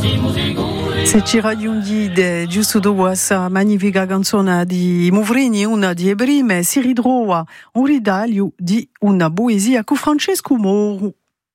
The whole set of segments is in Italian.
Se ci raggiungi giusto dopo questa magnifica canzone di Movrini, una di Ebrime, si ritrova un ridaglio di una poesia con Francesco Moro.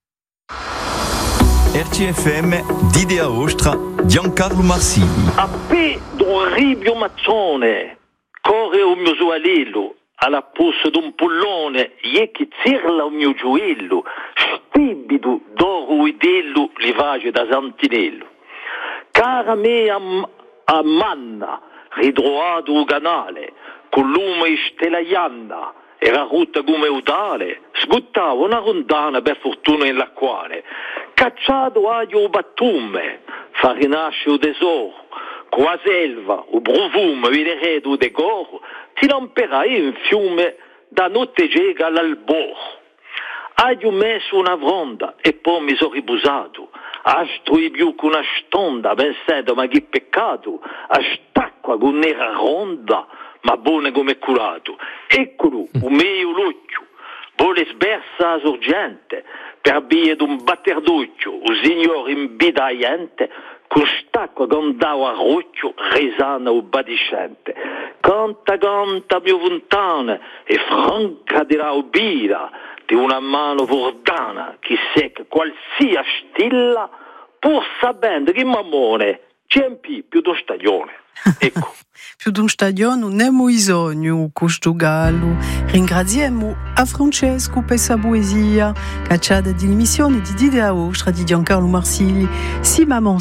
RCFM d'Idea Ostra, Giancarlo Marsili. A pe d'un ribio mazzone, corre un mio sualello, alla posta d'un pollone, ie che zirla un mio gioello, stibido d'oro idello, li vage da Santinello. Cara me a manna, ridroato un canale, con lume stellaianna, era rotta come udale, sbuttava una rondana per fortuna in la quale, cacciato aglio battume, fa rinascere il tesoro, con la selva, o profumo, vederedo de coro, ti lamperai in fiume da notte gega all'alboro. Aglio messo una fronda e poi mi sono ribusato, astui più con una stonda, pensando ma che peccato, a stacqua con nera ronda, ma buone come curato. Eccolo, un mio l'occhio, vuole sbersa la sorgente, per via d'un batterduccio, un signore imbidaiente, con stacqua gondava a rocchio, resana o badiscente. Canta mio fontana, e franca della ubira, di una mano vordana, che secca qualsiasi stilla, pur sapendo che mammone c'è più d'un stagione. Ecco. Più d'un stagione non è bisogno questo gallo. Ringraziamo a Francesco per sa poesia, cacciata di emissione di Idea Ostra di Giancarlo Marsili. Si maman